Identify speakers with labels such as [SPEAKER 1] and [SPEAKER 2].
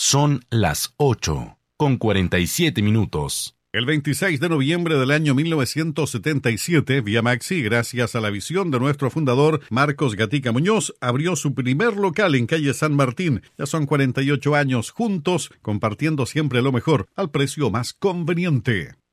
[SPEAKER 1] Son las 8:47.
[SPEAKER 2] El 26 de noviembre del año 1977, Vía Maxi, gracias a la visión de nuestro fundador Marcos Gatica Muñoz, abrió su primer local en calle San Martín. Ya son 48 años juntos, compartiendo siempre lo mejor al precio más conveniente.